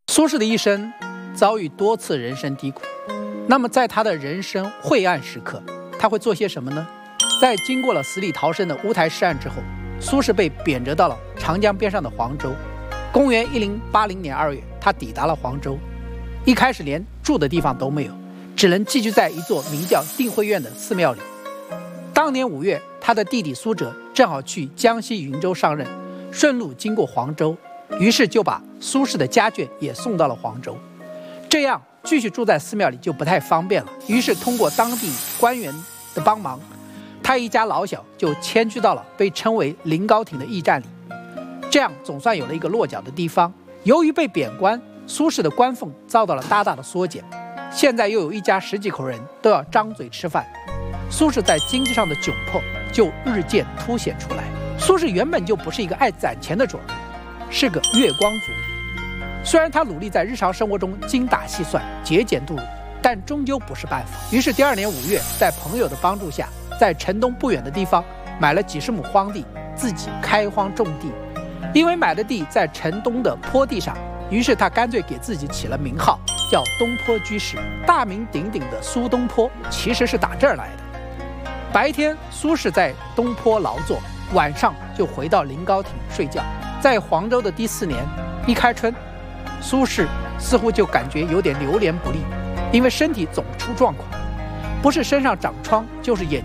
苏轼的一生遭遇多次人生低谷，那么在他的人生晦暗时刻，他会做些什么呢？在经过了死里逃生的乌台诗案之后，苏轼被贬谪到了长江边上的黄州。公元1080年2月，他抵达了黄州，一开始连住的地方都没有，只能寄居在一座名叫定慧院的寺庙里。当年5月，他的弟弟苏辙正好去江西云州上任，顺路经过黄州，于是就把苏轼的家眷也送到了黄州。这样继续住在寺庙里就不太方便了，于是通过当地官员的帮忙，他一家老小就迁居到了被称为临高亭的驿站里。这样总算有了一个落脚的地方。由于被贬官，苏轼的官俸遭到了大大的缩减，现在又有一家10几口人都要张嘴吃饭，苏轼在经济上的窘迫就日渐凸显出来。苏轼原本就不是一个爱攒钱的主儿，是个月光族。虽然他努力在日常生活中精打细算、节俭度日，但终究不是办法。于是第2年5月，在朋友的帮助下，在城东不远的地方买了几十亩荒地，自己开荒种地。因为买的地在城东的坡地上，于是他干脆给自己起了名号，叫东坡居士。大名鼎鼎的苏东坡其实是打这儿来的。白天苏轼在东坡劳作，晚上就回到临高亭睡觉。在黄州的第4年，一开春，苏轼似乎就感觉有点流连不利，因为身体总出状况，不是身上长疮，就是眼